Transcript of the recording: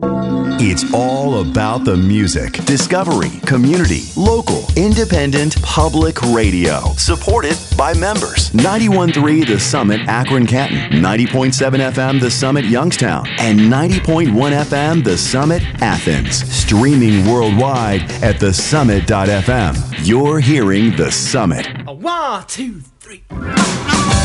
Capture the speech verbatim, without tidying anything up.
It's all about the music. Discovery, community, local, independent, public radio. Supported by members. ninety-one point three The Summit, Akron-Canton. ninety point seven F M The Summit, Youngstown. And ninety point one F M The Summit, Athens. Streaming worldwide at the summit dot f m. You're hearing The Summit. A one, two, three.